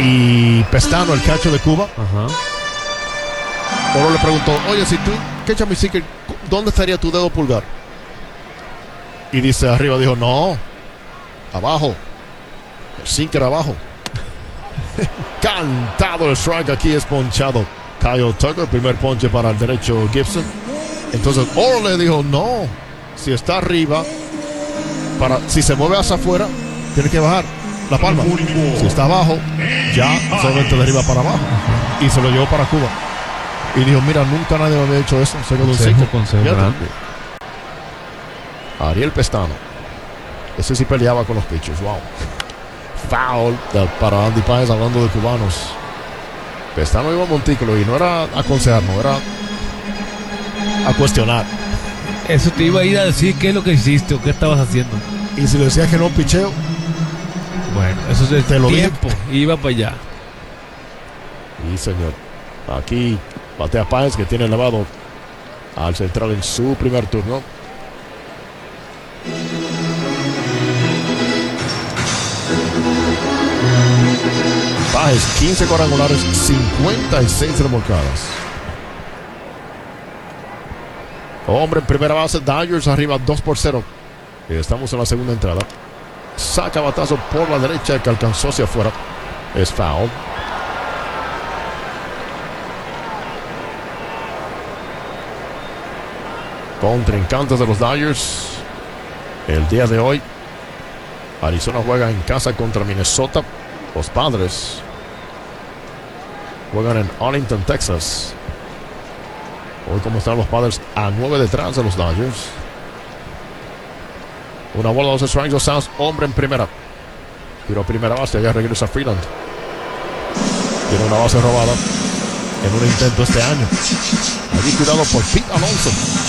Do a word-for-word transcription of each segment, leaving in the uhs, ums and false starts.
y Pestano, el cacho de Cuba. Ajá. Oro le preguntó, oye, si tú catch mi sinker, ¿dónde estaría tu dedo pulgar? Y dice arriba, dijo, no, abajo, el sinker abajo. Cantado el strike, aquí es ponchado Kyle Tucker, primer ponche para el derecho Gibson. Entonces Oro le dijo, no, si está arriba, para, si se mueve hacia afuera, tiene que bajar la palma. Si está abajo, ya solamente de arriba para abajo. Y se lo llevó para Cuba. Y dijo, mira, nunca nadie me había hecho eso. Consejo, consejo grande. Ariel Pestano. Ese sí peleaba con los pitchers. Wow. Foul de, para Andy Páez, hablando de cubanos. Pestano iba a montículo y no era a aconsejar, no era a cuestionar. Eso te iba a ir a decir qué es lo que hiciste o qué estabas haciendo. Y si le decías que no picheo, bueno, eso es el te lo tiempo. Iba para allá. Y señor, aquí batea Páez, que tiene elevado al central en su primer turno. Páez, quince cuadrangulares, cincuenta y seis remolcadas. Hombre en primera base, Dodgers arriba dos por cero. Estamos en la segunda entrada. Saca batazo por la derecha que alcanzó hacia afuera. Es foul. Contrincantes de los Dodgers el día de hoy. Arizona juega en casa contra Minnesota. Los Padres juegan en Arlington, Texas. Hoy, como están los Padres, a nueve detrás de los Dodgers. Una bola, dos strikes, dos outs, hombre en primera. Tiro a primera base, allá regresa Freeland. Tiene una base robada en un intento este año. Allí cuidado por Pete Alonso.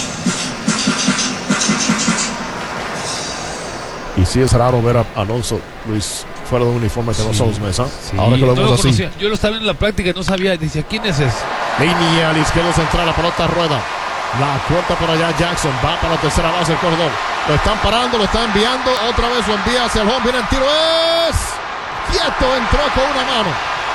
Y sí es raro ver a Alonso, Luis, fuera de un uniforme que sí, no son los mesas. Sí. Ahora que lo vemos no lo así. Yo lo estaba viendo en la práctica y no sabía. Decía, ¿quién es ese? Línea al izquierdo central, la pelota rueda. La corta por allá Jackson, va para la tercera base el corredor. Lo están parando, lo están enviando, otra vez lo envía hacia el home, viene el tiro, es quieto, entró con una mano.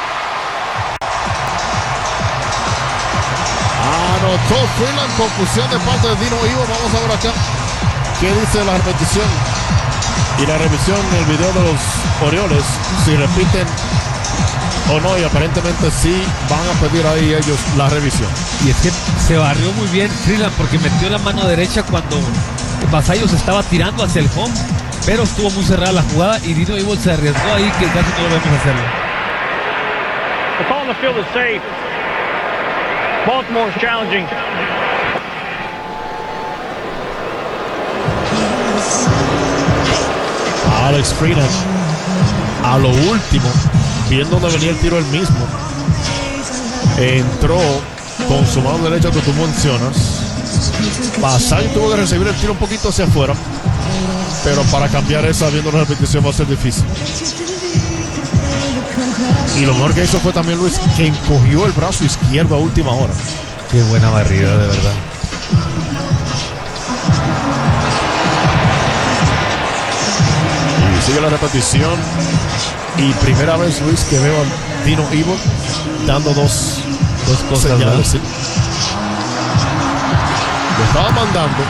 Anotó Freeland, confusión de parte de Dino Ivo. Vamos a ver acá qué dice la repetición y la revisión en el video de los Orioles, si repiten o no, y aparentemente sí van a pedir ahí ellos la revisión. Y es que se barrió muy bien Freeland porque metió la mano derecha cuando Vasallos estaba tirando hacia el home, pero estuvo muy cerrada la jugada y Dino Evil se arriesgó ahí que casi no lo vemos hacerlo. The call in the field is safe. Baltimore is challenging. Alex Freeland, a lo último, viendo dónde venía el tiro él mismo, entró con su mano derecha que tú mencionas. Vasallo tuvo que recibir el tiro un poquito hacia afuera, pero para cambiar esa, viendo la repetición, va a ser difícil. Y lo mejor que hizo fue también Luis, que encogió el brazo izquierdo a última hora. Qué buena barrida, de verdad. Y sigue la repetición. Y primera vez, Luis, que veo a Dino Evil dando dos, dos cosas señales. ¿Sí? Lo estaba mandando,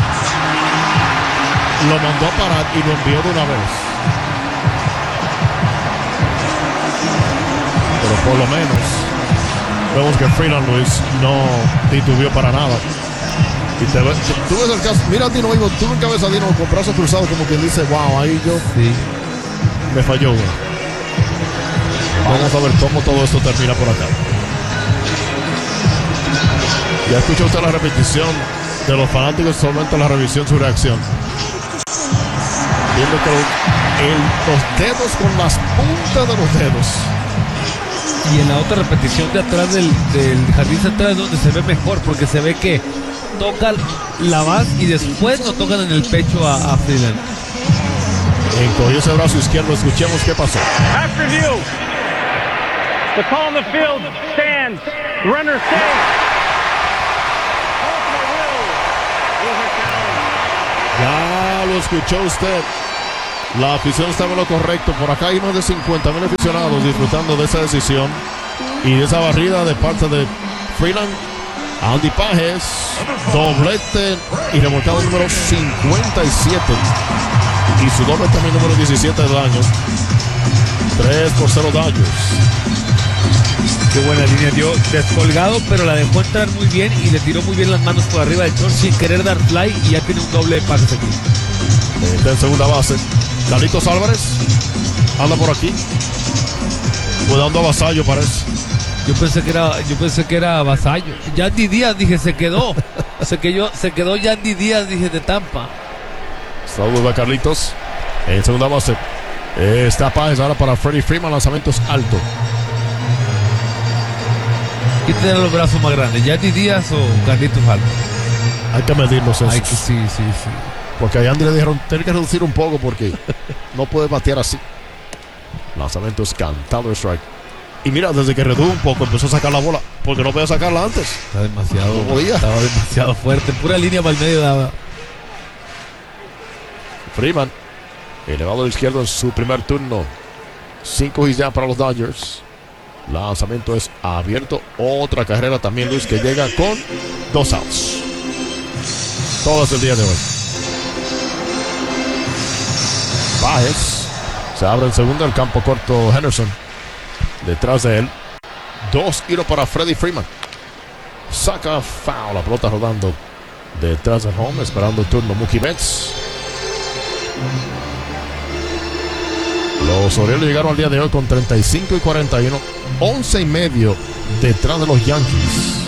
lo mandó a parar y lo envió de una vez. Pero por lo menos vemos que Freeland, Luis, no titubeó para nada. Y te ves, tú ves el caso, mira a Dino Evil, tú nunca ves a Dino con brazos cruzados como quien dice, wow, ahí yo sí. me falló uno. Vamos a ver cómo todo esto termina por acá. Ya escuchó usted la repetición de los fanáticos, solamente la revisión, su reacción. Viendo que el, los dedos con las puntas de los dedos. Y en la otra repetición de atrás del, del jardín central es donde se ve mejor, porque se ve que tocan la base y después lo tocan en el pecho a, a Freeland. Encogió ese brazo izquierdo, escuchemos qué pasó. After review, the call in the field stands. Runner safe. Ya lo escuchó usted. La afición estaba en lo correcto. Por acá hay más de cincuenta mil aficionados disfrutando de esa decisión y de esa barrida de parte de Freeland. Andy Pages, doblete y remolcado número cincuenta y siete. Y su doble también número diecisiete de daños. tres por cero daños. Qué buena línea dio, descolgado, pero la dejó entrar muy bien y le tiró muy bien las manos por arriba del short sin querer dar fly y ya tiene un doble de pases aquí. Está en segunda base. Carlitos Álvarez anda por aquí. Cuidando a Vasallo, parece. Yo pensé que era, yo pensé que era Vasallo. Yandy Díaz, dije, se quedó. se quedó, se quedó Yandy Díaz, dije, de Tampa. Saludos a Carlitos. En segunda base. Está Páez ahora para Freddie Freeman. Lanzamientos alto. ¿Quién tiene los brazos más grandes? ¿Yandy Díaz o Carlitos Álvarez? Hay que medirlos esos. Hay que, sí, sí, sí. Porque a Yandy le dijeron, tiene que reducir un poco porque no puede batear así. Lanzamientos cantado strike. Y mira, desde que redujo un poco empezó a sacar la bola. Porque no podía sacarla antes. Está demasiado, no podía. Estaba demasiado fuerte. Pura línea para el medio daba. Freeman, elevado al izquierdo en su primer turno. Cinco hits ya para los Dodgers. Lanzamiento es abierto. Otra carrera también, Luis, que llega con dos outs. Todas el día de hoy. Baez se abre en segundo, el campo corto Henderson. Detrás de él, dos tiros para Freddie Freeman. Saca foul, la pelota rodando detrás del home, esperando el turno Mookie Betts. Los Orioles llegaron al día de hoy con treinta y cinco y cuarenta y uno, once y medio detrás de los Yankees,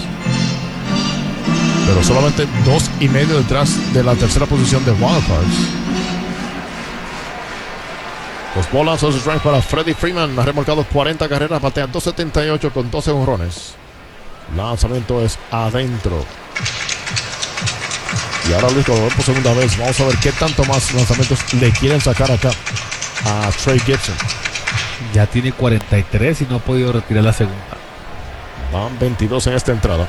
pero solamente dos y medio detrás de la tercera posición de Wild Cards. Los bolas, dos strikes para Freddie Freeman. Ha remolcado cuarenta carreras, batea dos setenta y ocho con doce honrones. Lanzamiento es adentro. Y ahora Luis, cuando por segunda vez, vamos a ver qué tanto más lanzamientos le quieren sacar acá a Trey Gibson. Ya tiene cuarenta y tres y no ha podido retirar la segunda. Van veintidós en esta entrada.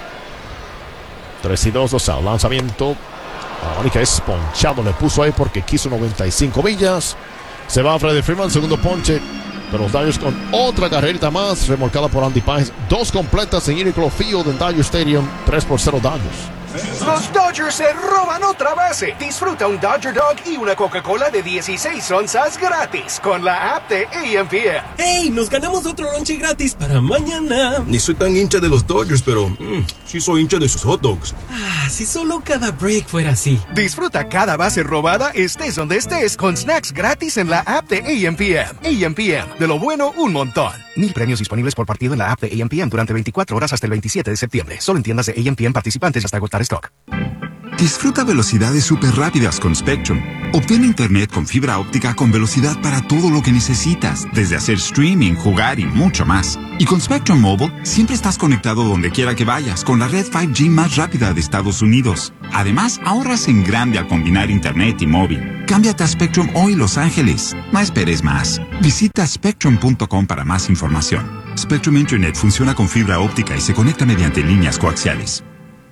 tres y dos, dos out. Lanzamiento. Ahora es ponchado, le puso ahí porque quiso noventa y cinco millas. Se va Freddie Freeman, segundo ponche. Pero los Dodgers con otra carrerita más, remolcada por Andy Páez. Dos completas en Herico Field en Dodger Stadium. tres por cero Dodgers. Los Dodgers se roban otra base. Disfruta un Dodger Dog y una Coca-Cola de dieciséis onzas gratis con la app de A M P M. ¡Hey! Nos ganamos otro lonche gratis para mañana. Ni soy tan hincha de los Dodgers, pero mmm, sí soy hincha de sus hot dogs. Ah, si solo cada break fuera así. Disfruta cada base robada, estés donde estés, con snacks gratis en la app de A M P M. A M P M, de lo bueno, un montón. Mil premios disponibles por partido en la app de A M P M durante veinticuatro horas hasta el veintisiete de septiembre. Solo en tiendas de A M P M participantes hasta agotar stock. Disfruta velocidades súper rápidas con Spectrum. Obtén internet con fibra óptica con velocidad para todo lo que necesitas, desde hacer streaming, jugar y mucho más. Y con Spectrum Mobile, siempre estás conectado donde quiera que vayas, con la red cinco G más rápida de Estados Unidos. Además, ahorras en grande al combinar internet y móvil. Cámbiate a Spectrum hoy, Los Ángeles. No esperes más. Visita spectrum punto com para más información. Spectrum Internet funciona con fibra óptica y se conecta mediante líneas coaxiales.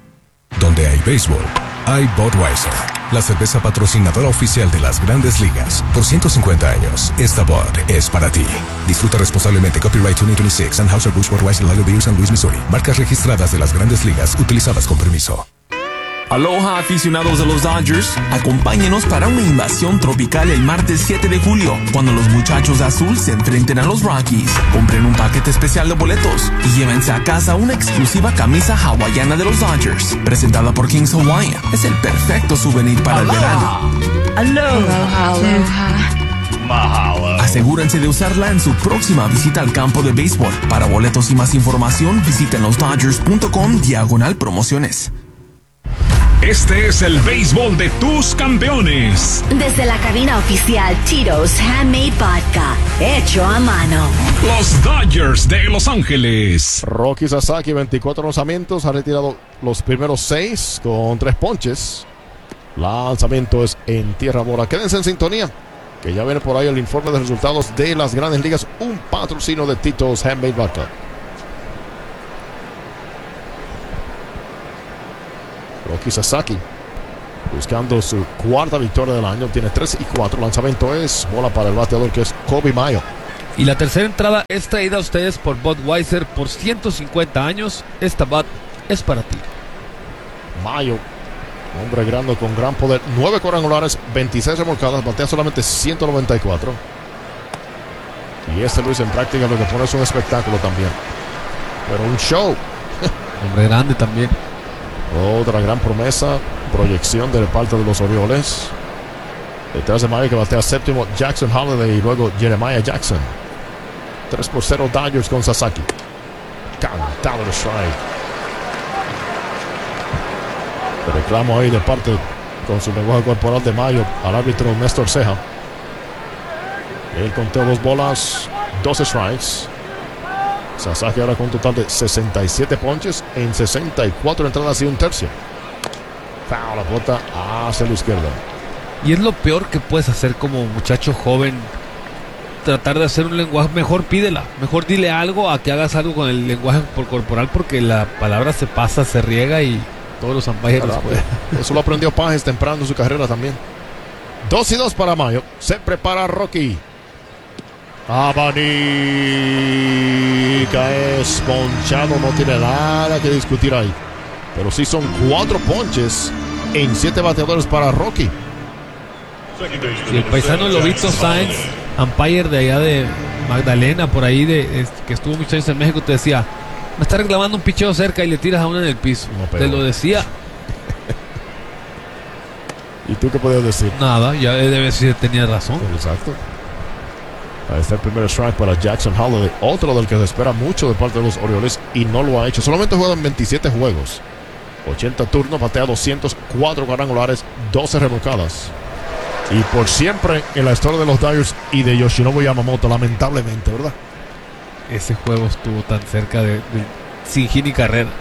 Donde hay béisbol, hay Budweiser, la cerveza patrocinadora oficial de las Grandes Ligas. Por ciento cincuenta años, esta Bud es para ti. Disfruta responsablemente. Copyright dos mil veintiséis. Anheuser-Busch Budweiser Lager Beer San Luis, Missouri. Marcas registradas de las Grandes Ligas, utilizadas con permiso. Aloha, aficionados de los Dodgers. Acompáñenos para una invasión tropical el martes siete de julio, cuando los muchachos de azul se enfrenten a los Rockies. Compren un paquete especial de boletos y llévense a casa una exclusiva camisa hawaiana de los Dodgers, presentada por Kings Hawaiian. Es el perfecto souvenir para Aloha. el verano. Aloha. Aloha. Mahalo. Asegúrense de usarla en su próxima visita al campo de béisbol. Para boletos y más información, visiten los dodgers punto com diagonal promociones. Este es el béisbol de tus campeones. Desde la cabina oficial Tito's Handmade Vodka, hecho a mano. Los Dodgers de Los Ángeles. Rocky Sasaki, veinticuatro lanzamientos, ha retirado los primeros seis con tres ponches. Lanzamiento es en tierra bola. Quédense en sintonía, que ya viene por ahí el informe de resultados de las Grandes Ligas, un patrocinio de Tito's Handmade Vodka. Rocky Sasaki buscando su cuarta victoria del año. Tiene tres y cuatro. Lanzamiento es bola para el bateador, que es Kobe Mayo. Y la tercera entrada es traída a ustedes por Budweiser por ciento cincuenta años. Esta bat es para ti. Mayo, hombre grande con gran poder. nueve cuadrangulares, veintiséis remolcadas, batea solamente ciento noventa y cuatro. Y este Luis en práctica lo que pone es un espectáculo también. Pero un show. Hombre grande también. Otra gran promesa, proyección de parte de los Orioles. Detrás de Mayo, que batea séptimo, Jackson Holliday y luego Jeremiah Jackson. tres por cero Dodgers con Sasaki. Cantado de strike. El reclamo ahí de parte con su lenguaje corporal de Mayo al árbitro Néstor Ceja. Él conteó dos bolas, doce strikes. Sasaki ahora con un total de sesenta y siete ponches en sesenta y cuatro entradas y un tercio. Foul, la pelota hacia la izquierda. Y es lo peor que puedes hacer como muchacho joven. Tratar de hacer un lenguaje. Mejor pídela. Mejor dile algo a que hagas algo con el lenguaje por corporal, porque la palabra se pasa, se riega y todos los umpires los pueden. Eso lo aprendió Pajes temprano en su carrera también. dos y dos para Mayo. Se prepara Rocky. Abanica es ponchado, no tiene nada que discutir ahí. Pero sí son cuatro ponches en siete bateadores para Rocky. Y el paisano Lobito Sáenz, umpire de allá de Magdalena, por ahí, de, es, que estuvo muchos años en México, te decía: me está reclamando un picheo cerca y le tiras a uno en el piso. No, te lo decía. ¿Y tú qué podías decir? Nada, ya debe decir que tenía razón. Exacto. Ahí está el primer strike para Jackson Holliday, otro del que se espera mucho de parte de los Orioles y no lo ha hecho. Solamente juega en veintisiete juegos, ochenta turnos, batea doscientos cuatro cuadrangulares, doce remolcadas. Y por siempre en la historia de los Dodgers y de Yoshinobu Yamamoto, lamentablemente, ¿verdad? Ese juego estuvo tan cerca de, de sin hit ni carrera.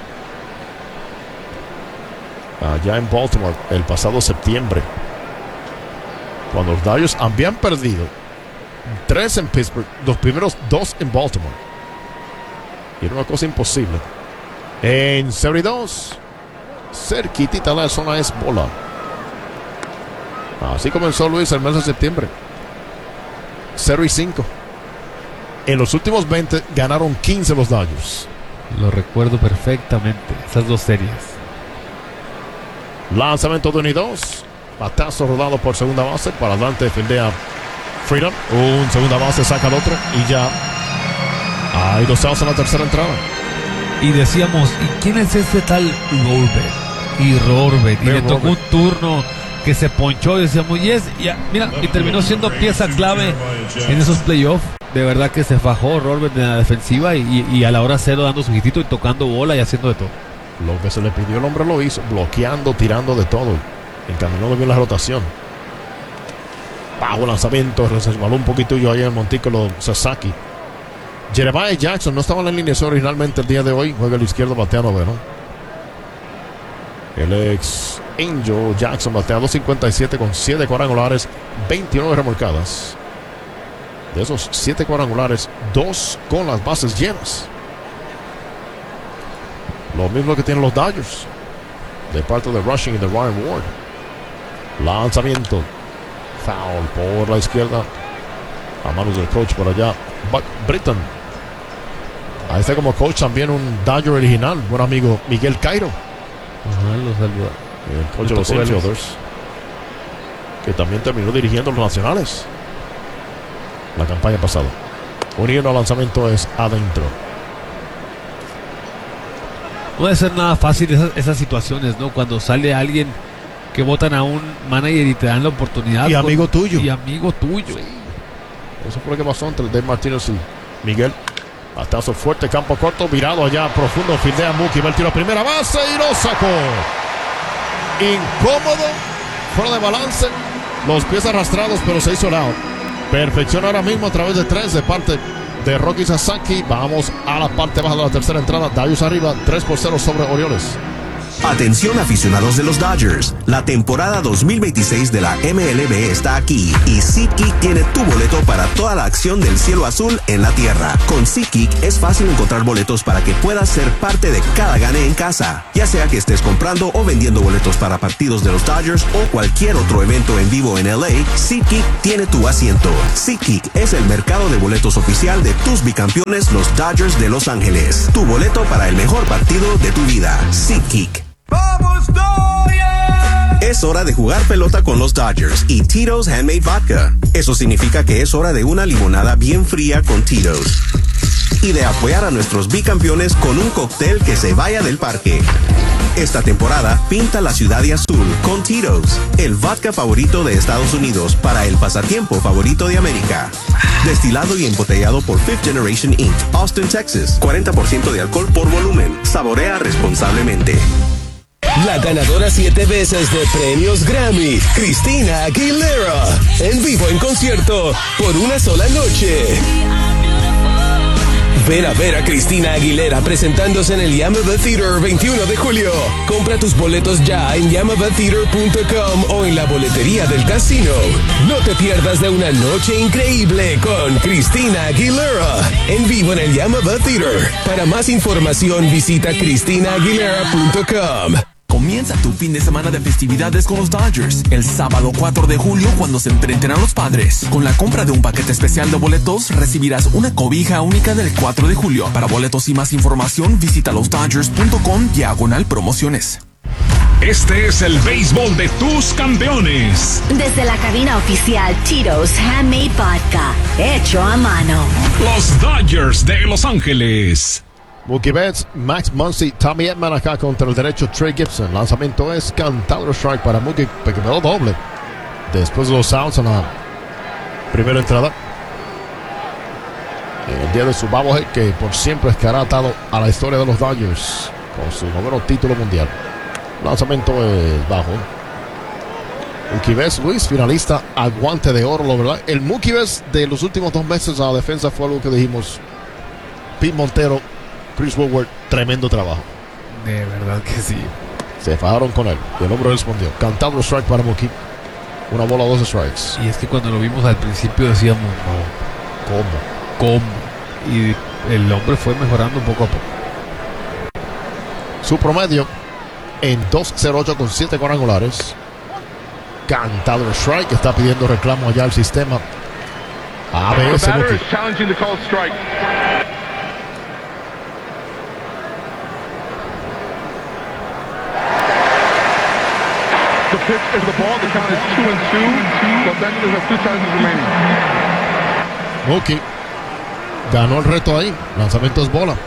Allá en Baltimore, el pasado septiembre, cuando los Dodgers habían perdido tres en Pittsburgh, los primeros dos en Baltimore. Y era una cosa imposible. En cero y dos, cerquitita la zona es bola. Así comenzó Luis el mes de septiembre. cero y cinco. En los últimos veinte ganaron quince los Dodgers. Lo recuerdo perfectamente, esas dos series. Lanzamiento de uno y dos. Batazo rodado por segunda base. Para adelante fildea Freedom. Un segunda base, saca el otro y ya hay dos outs en la tercera entrada. Y decíamos, ¿y quién es este tal Rorbet? Y Rorbet. Y le tocó un turno que se ponchó y decíamos, yes, ya, mira, y terminó siendo pieza clave en esos playoffs. De verdad que se fajó Rorbet en la defensiva y, y, y a la hora cero dando su hitito y tocando bola y haciendo de todo. Lo que se le pidió el hombre lo hizo, bloqueando, tirando de todo, encaminando bien la rotación. Bajo lanzamiento, resbaló un poquito yo ahí en el montículo Sasaki. Jeremiah Jackson no estaba en la alineación originalmente el día de hoy. Juega el izquierdo, batea noveno. El ex Angel Jackson batea dos cincuenta y siete con siete cuadrangulares, veintinueve remolcadas. De esos siete cuadrangulares, dos con las bases llenas. Lo mismo que tienen los Dodgers de parte de Rushing y de Ryan Ward. Lanzamiento. Foul por la izquierda a manos del coach por allá, Buck Britton. Ahí está como coach también un Dodger original, buen amigo Miguel Cairo. Ajá, lo saluda. El coach de los infielders, que también terminó dirigiendo los nacionales la campaña pasada. Uniendo al lanzamiento es adentro. No debe ser nada fácil esas, esas situaciones, ¿no? Cuando sale alguien que votan a un manager y te dan la oportunidad. Y amigo con, tuyo. Y amigo tuyo. Sí. Eso fue lo que pasó entre Dave Martínez y Miguel. Batazo fuerte, campo corto, virado allá profundo, fildea Mookie, va el tiro a primera base y lo sacó. Incómodo, fuera de balance, los pies arrastrados, pero se hizo el out. Perfección ahora mismo a través de tres de parte de Rocky Sasaki. Vamos a la parte baja de la tercera entrada. Dodgers arriba, tres por cero sobre Orioles. Atención aficionados de los Dodgers, la temporada dos mil veintiséis de la M L B está aquí y SeatGeek tiene tu boleto para toda la acción del cielo azul en la tierra. Con SeatGeek SeatGeek es fácil encontrar boletos para que puedas ser parte de cada gane en casa. Ya sea que estés comprando o vendiendo boletos para partidos de los Dodgers o cualquier otro evento en vivo en L A, SeatGeek tiene tu asiento. SeatGeek es el mercado de boletos oficial de tus bicampeones, los Dodgers de Los Ángeles. Tu boleto para el mejor partido de tu vida. SeatGeek. ¡Vamos, Dodgers! Es hora de jugar pelota con los Dodgers y Tito's Handmade Vodka. Eso significa que es hora de una limonada bien fría con Tito's. Y de apoyar a nuestros bicampeones con un cóctel que se vaya del parque. Esta temporada, pinta la ciudad de azul con Tito's, el vodka favorito de Estados Unidos para el pasatiempo favorito de América. Destilado y embotellado por Fifth Generation incorporated, Austin, Texas. cuarenta por ciento de alcohol por volumen. Saborea responsablemente. La ganadora siete veces de premios Grammy, Christina Aguilera, en vivo en concierto por una sola noche. Ven a ver a Christina Aguilera presentándose en el Yamava Theater veintiuno de julio. Compra tus boletos ya en yamava theater punto com o en la boletería del casino. No te pierdas de una noche increíble con Christina Aguilera en vivo en el Yamava Theater. Para más información visita christina aguilera punto com. Comienza tu fin de semana de festividades con los Dodgers. El sábado cuatro de julio, cuando se enfrenten a los Padres. Con la compra de un paquete especial de boletos, recibirás una cobija única del cuatro de julio. Para boletos y más información, visita los dodgers punto com diagonal promociones. Este es el béisbol de tus campeones. Desde la cabina oficial Tito's Handmade Vodka, hecho a mano. Los Dodgers de Los Ángeles. Mookie Betts, Max Muncy, Tommy Edman acá contra el derecho Trey Gibson. Lanzamiento es cantado strike para Mookie, que quedó doble después de los outs en la primera entrada. El día de su bobblehead, que por siempre estará atado a la historia de los Dodgers con su noveno título mundial. Lanzamiento es bajo. Mookie Betts, Luis, finalista al guante de oro, ¿verdad? El Mookie Betts de los últimos dos meses a la defensa fue algo que dijimos. Pete Montero, Chris Woodward, tremendo trabajo. De verdad que sí. Se fajaron con él y el hombre respondió. Cantado strike para Mookie. Una bola, dos strikes. Y es que cuando lo vimos al principio decíamos, no, ¿cómo? ¿Cómo? Y el hombre fue mejorando poco a poco. Su promedio en dos cero ocho con siete cuadrangulares. Cantado strike. Está pidiendo reclamo allá al sistema. A B S Mookie. The pitch is the ball. The count is two and two. The Bengals have two chances remaining. Mookie ganó el reto ahí. Lanzamiento es bola.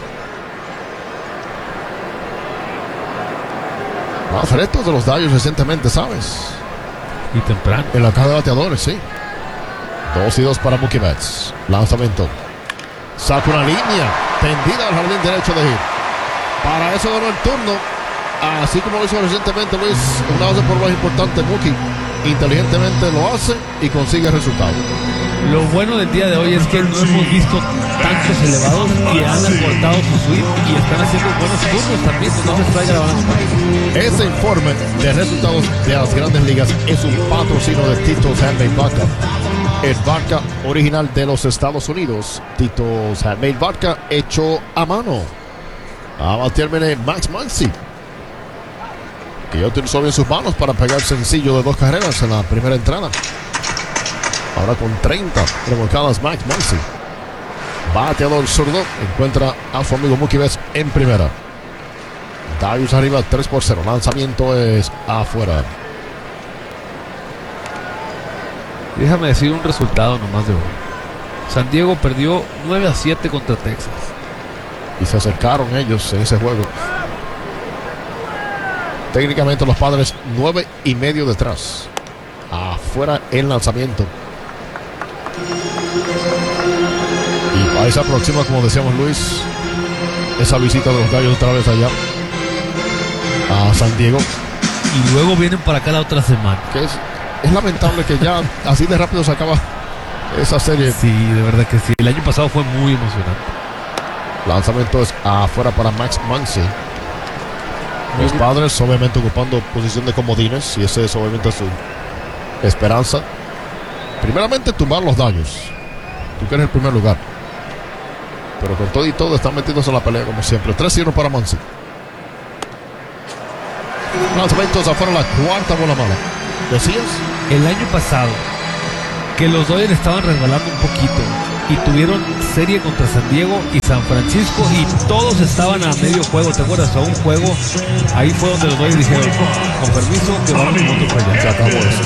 Los retos de los Dodgers recientemente, ¿sabes? Y temprano. En la caja de bateadores, sí. Dos y dos para Mookie Betts. Lanzamiento. Saca una línea tendida al jardín derecho de Gil. Para eso ganó el turno. Así como lo hizo recientemente Luis, una base por más importante, Mookie inteligentemente lo hace y consigue el resultado. Lo bueno del día de hoy es que no hemos visto tantos elevados y han acortado su swing y están haciendo buenos turnos también, entonces traiga la balanza. Ese informe de resultados de las grandes ligas es un patrocinio de Tito's Handmade Vodka, el vodka original de los Estados Unidos. Tito's Handmade Vodka hecho a mano. A batearme Max Muncy, que ya utilizó bien sus manos para pegar sencillo de dos carreras en la primera entrada. Ahora con treinta remolcadas Max Muncy. Bateador zurdo encuentra a su amigo Mookie Betts en primera. Darius arriba tres por cero. Lanzamiento es afuera. Déjame decir un resultado nomás de hoy. San Diego perdió nueve a siete contra Texas. Y se acercaron ellos en ese juego. Técnicamente los Padres nueve y medio detrás. Afuera el lanzamiento. Y ahí se aproxima, como decíamos Luis, esa visita de los Gallos otra vez allá a San Diego. Y luego vienen para acá la otra semana. Que es, es lamentable que ya así de rápido se acaba esa serie. Sí, de verdad que sí. El año pasado fue muy emocionante. Lanzamiento es afuera para Max Muncy. Los Padres obviamente ocupando posición de comodines, y ese es obviamente su esperanza. Primeramente tumbar los daños. Tú quieres el primer lugar. Pero con todo y todo están metidos en la pelea como siempre. tres cero para Muncy. Lanzamientos afuera, la cuarta bola mala. ¿Decías? El año pasado, que los Dodgers estaban resbalando un poquito y tuvieron serie contra San Diego y San Francisco y todos estaban a medio juego, ¿te acuerdas? A un juego, ahí fue donde los Dodgers dijeron, con permiso, que vamos un otro para allá. Se acabó eso.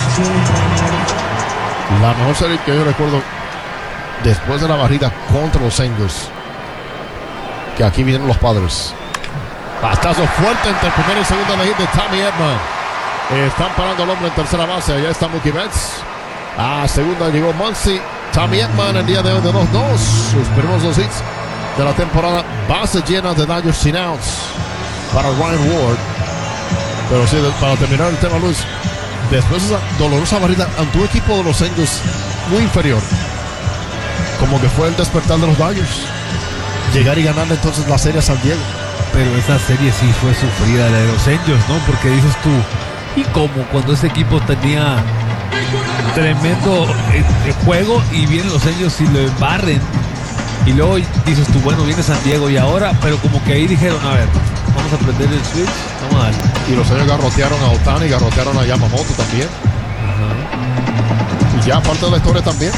La mejor serie que yo recuerdo después de la barrida contra los Angels, que aquí vienen los Padres. Bastazo fuerte entre el primero y segundo de hit de Tommy Edman. Están parando al hombre en tercera base. Allá está Mookie Betts. A segunda llegó Muncy. Tommy Edman el día de hoy de dos dos. Sus primeros dos hits de la temporada. Bases llenas de Dodgers sin outs para Ryan Ward. Pero sí, para terminar el tema, Luis, después de esa dolorosa barrida ante un equipo de los Angels muy inferior, como que fue el despertar de los Dodgers. Llegar y ganar entonces la serie a San Diego. Pero esa serie sí fue sufrida, la de los Angels, ¿no? Porque dices tú, ¿y cómo? Cuando ese equipo tenía tremendo eh, eh, juego y vienen los Angels y lo embarren. Y luego dices tú, bueno, viene San Diego y ahora, pero como que ahí dijeron, a ver, vamos a prender el switch, vamos a darle. Y los Angels garrotearon a Ohtani, garrotearon a Yamamoto también. Uh-huh. Y ya parte de la historia también,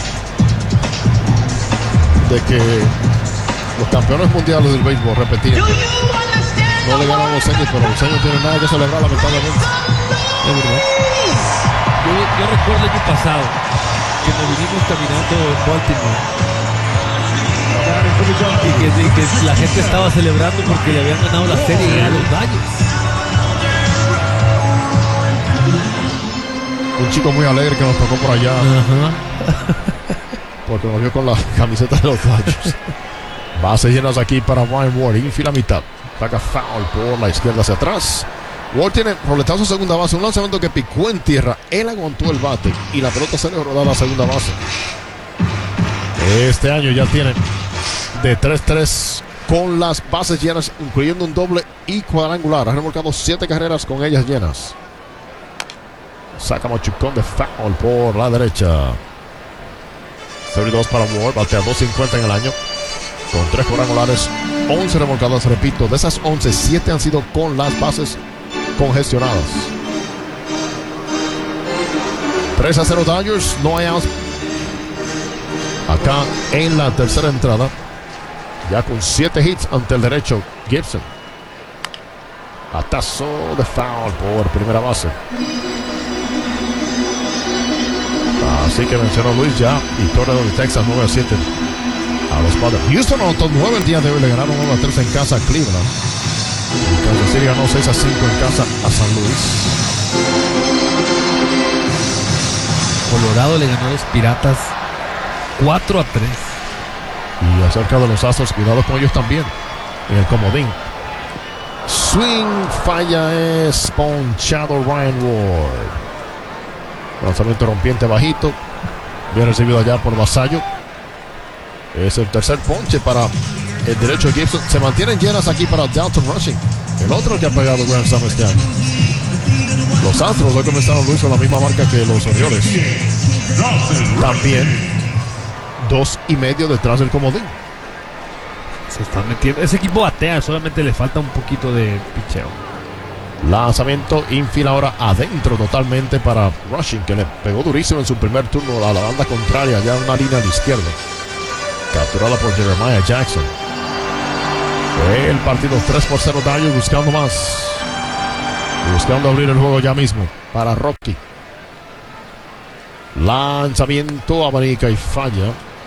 de que los campeones mundiales del béisbol, repetiendo, no le ganan a los Angels, pero los Angels no tienen nada que celebrar, lamentablemente. Es verdad. Yo, yo recuerdo el año pasado que nos vinimos caminando en Baltimore y que, y que la gente estaba celebrando porque le habían ganado la serie a los Dodgers. Un chico muy alegre que nos tocó por allá. Uh-huh. Porque nos vio con la camiseta de los Dodgers. Bases llenas aquí para Ryan Ward. Infield a mitad. Saca foul por la izquierda hacia atrás. Ward tiene roletazo a segunda base. Un lanzamiento que picó en tierra. Él aguantó el bate y la pelota se le rodó a la segunda base. Este año ya tiene de tres tres con las bases llenas, incluyendo un doble y cuadrangular. Ha remolcado siete carreras con ellas llenas. Saca machucón de foul por la derecha. treinta y dos para Ward. Batea dos cincuenta en el año. Con tres cuadrangulares, once remolcadas, repito, de esas once, siete han sido con las bases congestionadas. tres a cero Dodgers, no hay outs. Acá en la tercera entrada, ya con siete hits ante el derecho, Gibson. Batazo de foul por primera base. Así que mencionó Luis ya, victoria de Texas nueve a siete. A los Padres. Houston anotó nueve el día de hoy, le ganaron uno a tres en casa a Cleveland. Y Kansas City ganó seis a cinco en casa a San Luis. Colorado le ganó a los Piratas cuatro a tres. Y acerca de los Astros, cuidado con ellos también. En el comodín. Swing, falla, es ponchado Ryan Ward. Lanzamiento rompiente bajito. Bien recibido allá por Vasallo. Es el tercer ponche para el derecho de Gibson. Se mantienen llenas aquí para Dalton Rushing, el otro que ha pegado Grand Slam este año. Los Astros hoy comenzaron, Luis, con la misma marca que los Orioles. También dos y medio detrás del comodín. Se están metiendo. Ese equipo batea, solamente le falta un poquito de picheo. Lanzamiento infield ahora adentro totalmente para Rushing, que le pegó durísimo en su primer turno a la banda contraria, ya en una línea a la izquierda. Capturada por Jeremiah Jackson. El partido tres por cero Dodgers buscando más. Buscando abrir el juego ya mismo para Rocky. Lanzamiento, abanica y falla.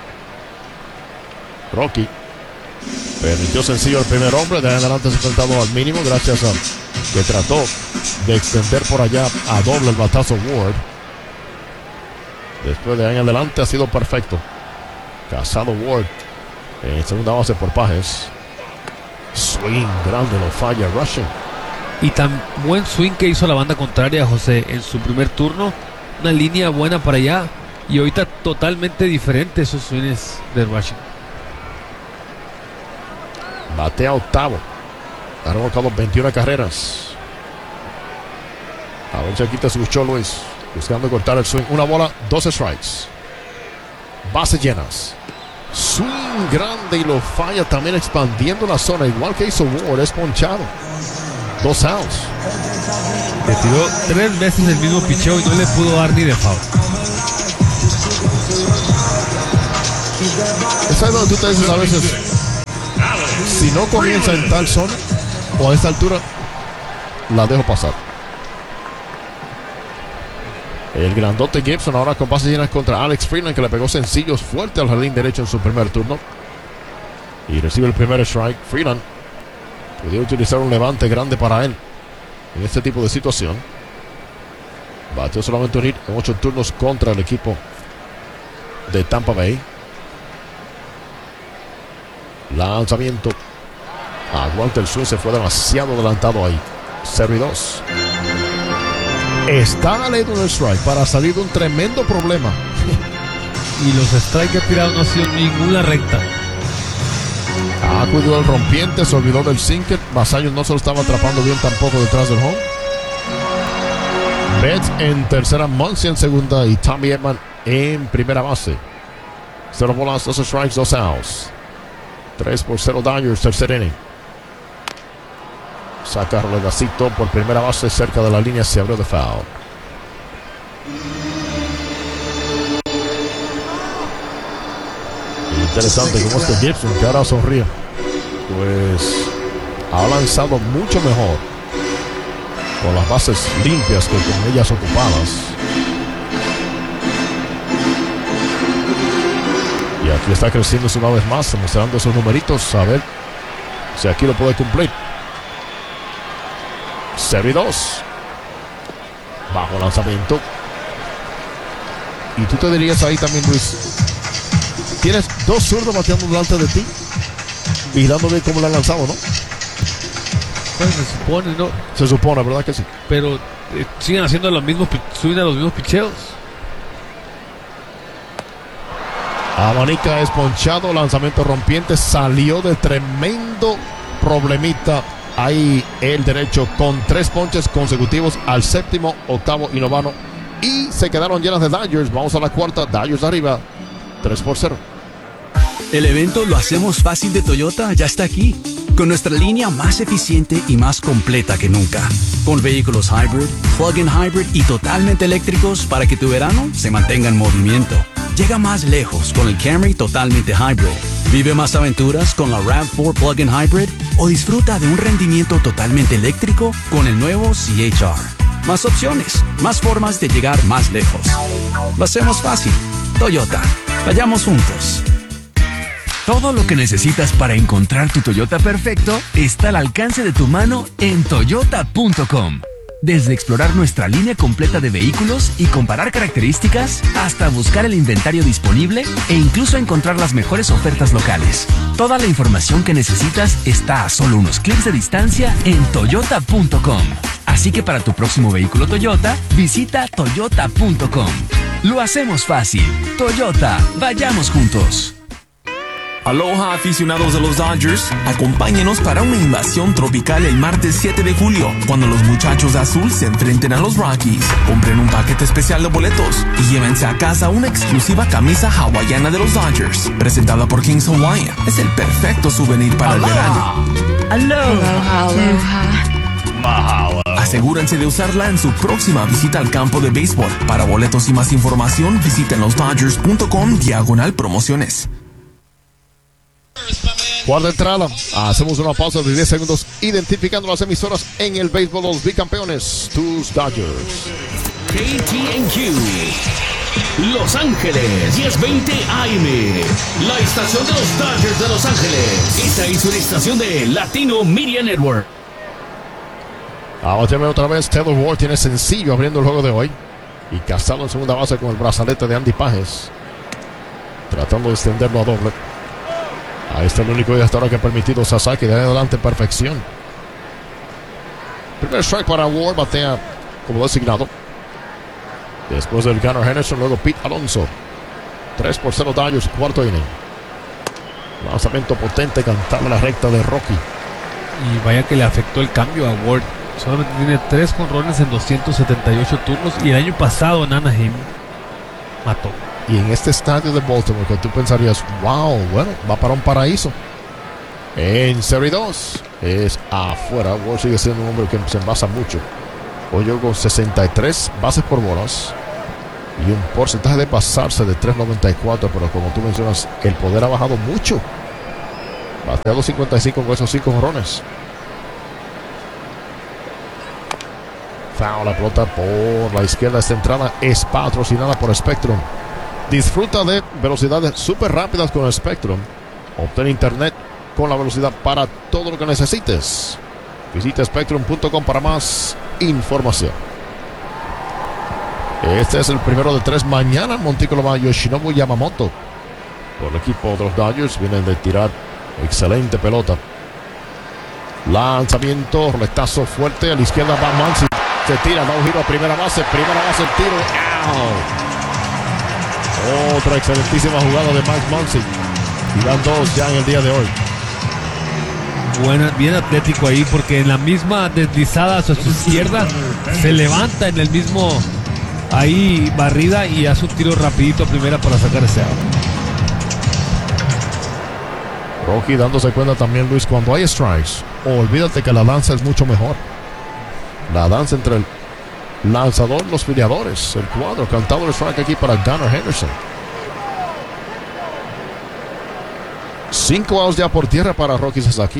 Rocky permitió sencillo el primer hombre. De ahí en adelante se ha enfrentado al mínimo gracias a que trató de extender por allá a doble el batazo Ward. Después de ahí en adelante ha sido perfecto. Casado Ward en segunda base por Pajes. Swing grande, lo falla Rushing. Y tan buen swing que hizo la banda contraria, José, en su primer turno. Una línea buena para allá. Y ahorita totalmente diferente esos swings de Rushing. Batea octavo. Ha remolcado veintiuna carreras. A ver si aquí te escuchó Luis. Buscando cortar el swing. Una bola, dos strikes. Bases llenas. Swing grande grande y lo falla también expandiendo la zona, igual que hizo Ward, es ponchado. Dos outs. Le tiró tres veces el mismo picheo y no le pudo dar ni de foul. ¿Sabes donde tú te dices a veces? Si no comienza en tal zona o a esta altura, la dejo pasar. El grandote Gibson ahora con bases llenas contra Alex Freeland, que le pegó sencillos fuerte al jardín derecho en su primer turno. Y recibe el primer strike. Freeland podía utilizar un levante grande para él en este tipo de situación. Bateó solamente un hit en ocho turnos contra el equipo de Tampa Bay. Lanzamiento. Aguanta el swing, se fue demasiado adelantado ahí. cero y dos. Está leído en el strike para salir de un tremendo problema. Y los strikes que ha tirado no ha sido ninguna recta. Ha cuidado el rompiente, se olvidó del sinker. Vasallo no se lo estaba atrapando bien tampoco detrás del home. Betts en tercera, Muncy en segunda y Tommy Edman en primera base. Cero bolas, dos strikes, dos outs. tres por cero Dodgers, tercer inning. Saca Rolegacito por primera base cerca de la línea, se abrió de foul. Interesante como este Gibson, que ahora sonríe, pues ha lanzado mucho mejor con las bases limpias que con ellas ocupadas. Y aquí está creciendo una vez más, mostrando esos numeritos, a ver si aquí lo puede cumplir. cero y dos. Bajo lanzamiento. Y tú te dirías ahí también, Luis, tienes dos zurdos bateando delante de ti, vigilando bien cómo lo han lanzado, ¿no? Pues se supone, ¿no? Se supone, ¿verdad que sí? Pero eh, siguen haciendo los mismos, suben a los mismos picheos. Abanica es ponchado, lanzamiento rompiente, salió de tremendo problemita. Ahí el derecho con tres ponches consecutivos al séptimo, octavo y noveno. Y se quedaron llenas de Dodgers. Vamos a la cuarta, Dodgers arriba, tres por cero. El evento Lo Hacemos Fácil de Toyota ya está aquí, con nuestra línea más eficiente y más completa que nunca. Con vehículos hybrid, plug-in hybrid y totalmente eléctricos para que tu verano se mantenga en movimiento. Llega más lejos con el Camry totalmente hybrid. Vive más aventuras con la RAV cuatro Plug-in Hybrid o disfruta de un rendimiento totalmente eléctrico con el nuevo C H R. Más opciones, más formas de llegar más lejos. Lo hacemos fácil. Toyota. Vayamos juntos. Todo lo que necesitas para encontrar tu Toyota perfecto está al alcance de tu mano en toyota punto com. Desde explorar nuestra línea completa de vehículos y comparar características, hasta buscar el inventario disponible e incluso encontrar las mejores ofertas locales. Toda la información que necesitas está a solo unos clics de distancia en toyota punto com. Así que para tu próximo vehículo Toyota, visita toyota punto com. Lo hacemos fácil. Toyota, vayamos juntos. Aloha, aficionados de los Dodgers. Acompáñenos para una invasión tropical el martes siete de julio, cuando los muchachos de azul se enfrenten a los Rockies. Compren un paquete especial de boletos y llévense a casa una exclusiva camisa hawaiana de los Dodgers, presentada por Kings Hawaiian. Es el perfecto souvenir para Aloha. el verano. Aloha, aloha. Asegúrense de usarla en su próxima visita al campo de béisbol. Para boletos y más información, visiten los dodgers punto com diagonal promociones. Cuarta entrada, hacemos una pausa de diez segundos identificando las emisoras en el béisbol de los bicampeones, tus Dodgers. K T N Q Los Ángeles, diez veinte A M, la estación de los Dodgers de Los Ángeles. Esta es una estación de Latino Media Network. Vamos a ver otra vez, Taylor Ward tiene sencillo abriendo el juego de hoy. Y Casado en segunda base con el brazalete de Andy Pages, tratando de extenderlo a doble. Ahí está el único día hasta ahora que ha permitido Sasaki de adelante en perfección. Primer strike para Ward, batea como designado. Después del Gunnar Henderson, luego Pete Alonso. tres por cero Dodgers, cuarto inning. Lanzamiento potente, cantaba la recta de Rocky. Y vaya que le afectó el cambio a Ward. Solamente tiene tres jonrones en doscientos setenta y ocho turnos. Y el año pasado en Anaheim mató. Y en este estadio de Baltimore, que tú pensarías, wow, bueno, va para un paraíso. En Serie dos es afuera. Ward sigue siendo un hombre que se envasa mucho. Hoy yo con sesenta y tres bases por bolas y un porcentaje de pasarse de tres noventa y cuatro, pero como tú mencionas, el poder ha bajado mucho. Bateado cincuenta y cinco con esos cinco jonrones. Foul, la pelota por la izquierda. Esta entrada es patrocinada por Spectrum. Disfruta de velocidades súper rápidas con Spectrum. Obtén internet con la velocidad para todo lo que necesites. Visita spectrum punto com para más información. Este es el primero de tres. Mañana en Montículo va Yoshinobu Yamamoto por el equipo de los Dodgers. Vienen de tirar excelente pelota. Lanzamiento, roletazo fuerte. A la izquierda va Muncy. Se tira, da un giro a primera base. Primera base, el tiro. ¡Au! Otra excelentísima jugada de Max Muncy. Y dan dos ya en el día de hoy. Buena, bien atlético ahí, porque en la misma deslizada a su izquierda se levanta en el mismo ahí barrida y hace un tiro rapidito a primera para sacar ese out. Rocky dándose cuenta también, Luis, cuando hay strikes, olvídate que la danza es mucho mejor. La danza entre el lanzador, los filiadores, el cuadro, cantado el strike aquí para Gunnar Henderson. Cinco outs ya por tierra para Rocky Sasaki.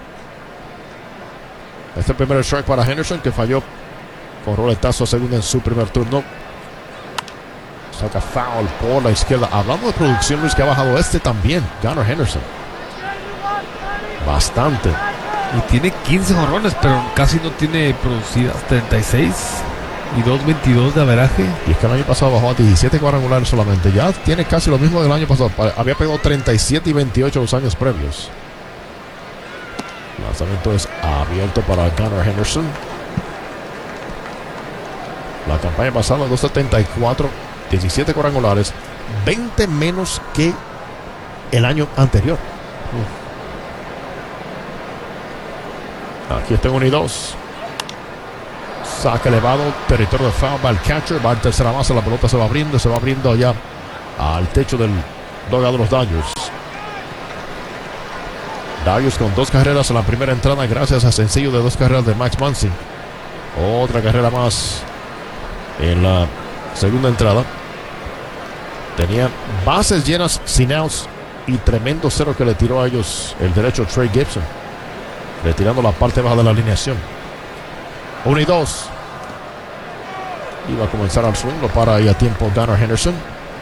Este primer strike para Henderson, que falló con roletazo a segunda en su primer turno. Saca foul por la izquierda. Hablando de producción, Luis, que ha bajado este también, Gunnar Henderson. Bastante. Y tiene quince jonrones, pero casi no tiene producidas. treinta y seis y dos veintidós de averaje. Y es que el año pasado bajó a diecisiete cuadrangulares solamente. Ya tiene casi lo mismo del año pasado. Había pegado treinta y siete y veintiocho los años previos. El lanzamiento es abierto para Gunnar Henderson. La campaña pasada dos setenta y cuatro, diecisiete cuadrangulares, veinte menos que el año anterior. Aquí está en uno y dos. Saca elevado, territorio de foul, va el catcher, va en tercera base, la pelota se va abriendo, se va abriendo allá al techo del dugout de los Dodgers. Dodgers con dos carreras en la primera entrada gracias a sencillo de dos carreras de Max Muncy. Otra carrera más en la segunda entrada. Tenía bases llenas sin outs y tremendo cero que le tiró a ellos el derecho Trey Gibson, retirando la parte baja de la alineación. Uno y dos. Iba a comenzar al swing, lo para ahí a tiempo Gunnar Henderson.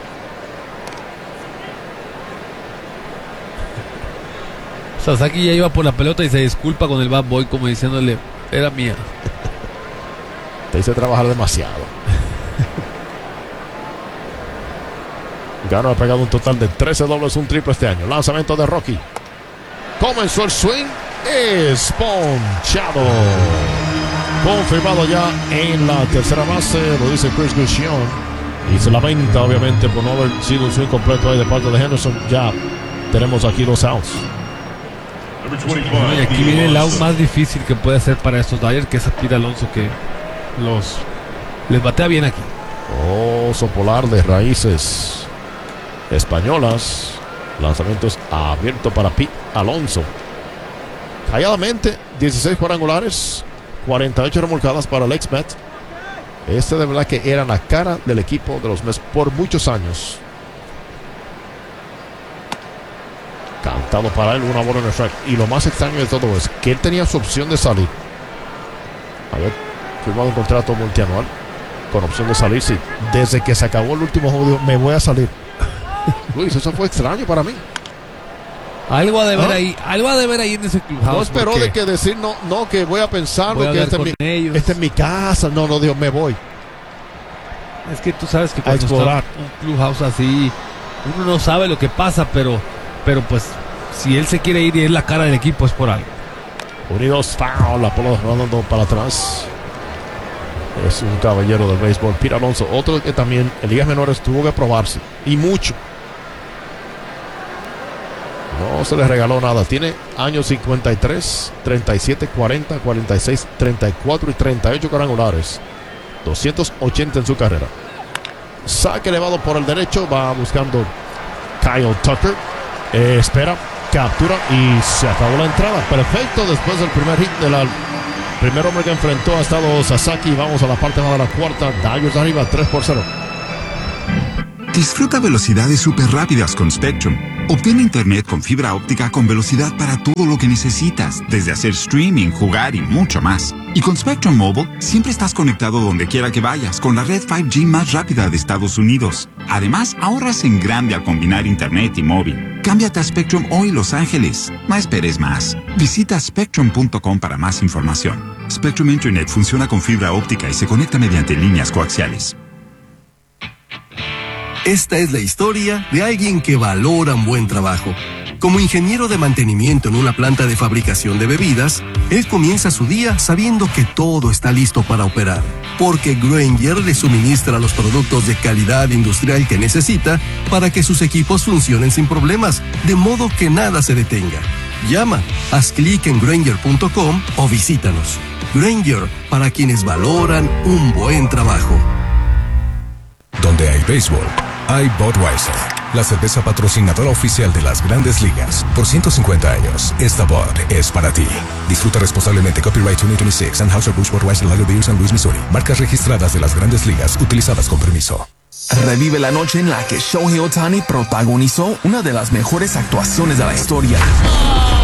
Sasaki ya iba por la pelota y se disculpa con el bad boy, como diciéndole, era mía. Te hice trabajar demasiado. Gunnar ha pegado un total de trece dobles, un triple este año. Lanzamiento de Rocky. Comenzó el swing. Es ponchado. Confirmado ya en la tercera base, lo dice Chris Guccione. Y se lamenta obviamente por no haber sido un swing completo ahí de parte de Henderson. Ya tenemos aquí dos outs. Bueno, y aquí viene el out más difícil que puede hacer para estos Dodgers, que es a Pete Alonso, que los les batea bien aquí. Oso polar de raíces españolas. Lanzamiento es abierto para Pete Alonso. Calladamente, dieciséis cuadrangulares, cuarenta y ocho remolcadas para el ex-Met. Este de verdad que era la cara del equipo de los Mets por muchos años. Cantado para él, una bola en el strike. Y lo más extraño de todo es que él tenía su opción de salir. Había firmado un contrato multianual con opción de salir. Sí, desde que se acabó el último juego, dijo, me voy a salir. Luis, eso fue extraño para mí. Algo ha de ver ¿Ah? ahí, algo ha de ver ahí en ese clubhouse. No esperó de que decir no, no, que voy a pensar, voy a que este es, mi, este es mi casa. No, no, Dios, me voy. Es que tú sabes que cuando está un clubhouse así, uno no sabe lo que pasa, pero, pero pues si él se quiere ir y es la cara del equipo, es por algo. Unidos, foul, la pelota rodando para atrás. Es un caballero del béisbol, Pete Alonso, otro que también en ligas menores tuvo que probarse, y mucho. No se le regaló nada. Tiene años cincuenta y tres, treinta y siete, cuarenta, cuarenta y seis, treinta y cuatro y treinta y ocho cuadrangulares. doscientos ochenta en su carrera. Saque elevado por el derecho. Va buscando Kyle Tucker. Eh, espera. Captura. Y se acabó la entrada. Perfecto. Después del primer hit de la... Primer hombre que enfrentó ha estado Sasaki. Vamos a la parte baja de la cuarta. Dodgers arriba tres por cero. Disfruta velocidades súper rápidas con Spectrum. Obtén internet con fibra óptica con velocidad para todo lo que necesitas, desde hacer streaming, jugar y mucho más. Y con Spectrum Mobile, siempre estás conectado donde quiera que vayas, con la red cinco G más rápida de Estados Unidos. Además, ahorras en grande al combinar internet y móvil. Cámbiate a Spectrum hoy, Los Ángeles. No esperes más. Visita spectrum punto com para más información. Spectrum Internet funciona con fibra óptica y se conecta mediante líneas coaxiales. Esta es la historia de alguien que valora un buen trabajo. Como ingeniero de mantenimiento en una planta de fabricación de bebidas, él comienza su día sabiendo que todo está listo para operar, porque Grainger le suministra los productos de calidad industrial que necesita para que sus equipos funcionen sin problemas, de modo que nada se detenga. Llama, haz clic en Grainger punto com o visítanos. Grainger, para quienes valoran un buen trabajo. Donde hay béisbol, hay Budweiser, la cerveza patrocinadora oficial de las Grandes Ligas. Por ciento cincuenta años, esta Bud es para ti. Disfruta responsablemente. Copyright dos mil veintiséis. Anheuser-Busch Budweiser Lager Beer San Luis, Missouri. Marcas registradas de las Grandes Ligas, utilizadas con permiso. Revive la noche en la que Shohei Ohtani protagonizó una de las mejores actuaciones de la historia.